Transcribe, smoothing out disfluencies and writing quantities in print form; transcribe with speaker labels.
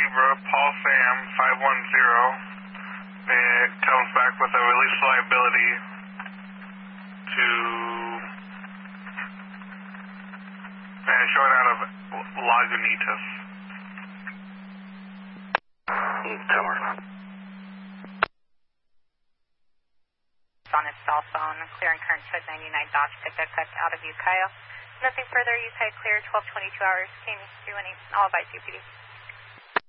Speaker 1: Zebra, Paul Sam, 510. It comes back with a release liability to showing out of Lagunitas.
Speaker 2: Tower.
Speaker 3: On his cell phone, clearing current code 99 Dodge pickup out of Ukiah. Nothing further, Ukiah clear, 12:22 hours, King 318, all advise UPD.